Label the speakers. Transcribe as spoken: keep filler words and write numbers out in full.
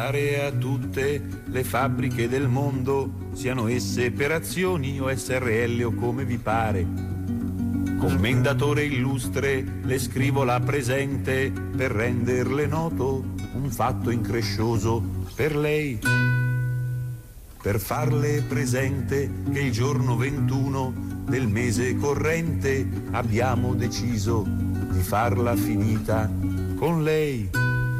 Speaker 1: pare a tutte le fabbriche del mondo, siano esse per azioni o S R L o come vi pare. Commendatore illustre, le scrivo la presente per renderle noto un fatto increscioso per lei. Per farle presente che il giorno ventuno del mese corrente abbiamo deciso di farla finita con lei.